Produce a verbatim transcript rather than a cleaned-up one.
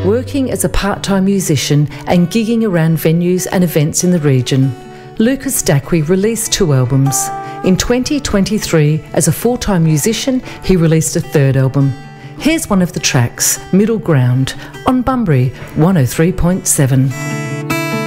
Working as a part-time musician and gigging around venues and events in the region, Lucas Dacquey released two albums. In twenty twenty-three, as a full-time musician, he released a third album. Here's one of the tracks, Middle Ground, on Bunbury one oh three point seven.